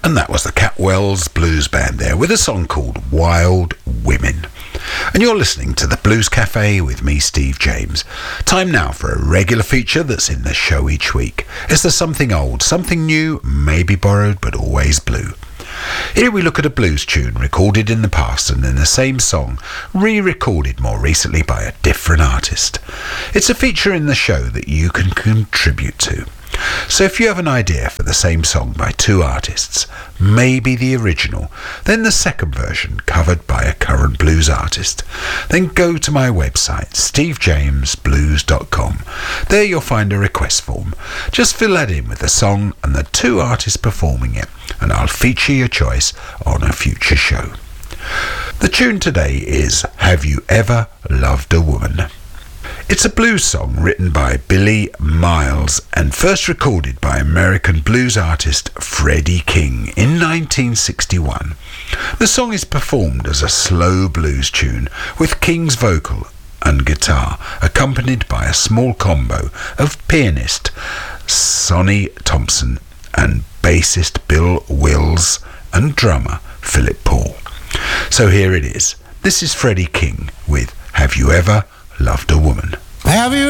And that was the Catwells Blues Band there with a song called Wild Women. And you're listening to the Blues Cafe with me, Steve James. Time now for a regular feature that's in the show each week. It's the something old, something new, maybe borrowed, but always blue. Here we look at a blues tune recorded in the past and in the same song, re-recorded more recently by a different artist. It's a feature in the show that you can contribute to. So if you have an idea for the same song by two artists, maybe the original, then the second version covered by a current blues artist, then go to my website, stevejamesblues.com. There you'll find a request form. Just fill that in with the song and the two artists performing it, and I'll feature your choice on a future show. The tune today is Have You Ever Loved a Woman? It's a blues song written by Billy Miles and first recorded by American blues artist Freddie King in 1961. The song is performed as a slow blues tune with King's vocal and guitar accompanied by a small combo of pianist Sonny Thompson and bassist Bill Wills and drummer Philip Paul. So here it is. This is Freddie King with Have You Ever Loved a Woman? Have you